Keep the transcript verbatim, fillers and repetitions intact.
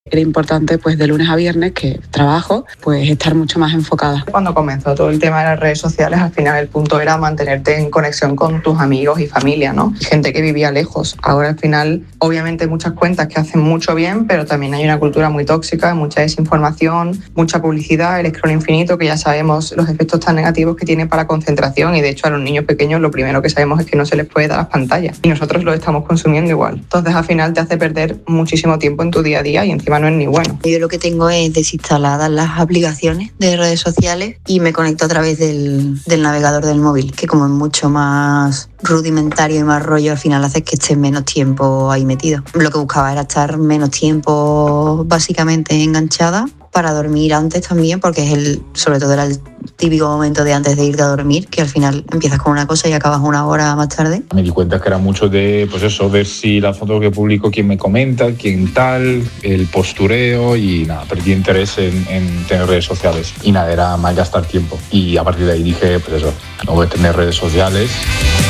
Era importante, pues de lunes a viernes, que trabajo, pues estar mucho más enfocada. Cuando comenzó todo el tema de las redes sociales, al final el punto era mantenerte en conexión con tus amigos y familia, ¿no? Gente que vivía lejos. Ahora al final, obviamente hay muchas cuentas que hacen mucho bien, pero también hay una cultura muy tóxica, mucha desinformación, mucha publicidad, el scroll infinito, que ya sabemos los efectos tan negativos que tiene para la concentración, y de hecho a los niños pequeños lo primero que sabemos es que no se les puede dar las pantallas y nosotros lo estamos consumiendo igual. Entonces al final te hace perder muchísimo tiempo en tu día a día y encima no es ni bueno. Yo lo que tengo es desinstaladas las aplicaciones de redes sociales y me conecto a través del, del navegador del móvil, que como es mucho más rudimentario y más rollo, al final hace que estés menos tiempo ahí metido. Lo que buscaba era estar menos tiempo básicamente enganchada para dormir antes también, porque es el, sobre todo era el típico momento de antes de irte a dormir, que al final empiezas con una cosa y acabas una hora más tarde. Me di cuenta que era mucho de, pues eso, ver si la foto que publico, quién me comenta, quién tal, el postureo, y nada, perdí interés en, en tener redes sociales. Y nada, era más gastar tiempo. Y a partir de ahí dije, pues eso, no voy a tener redes sociales.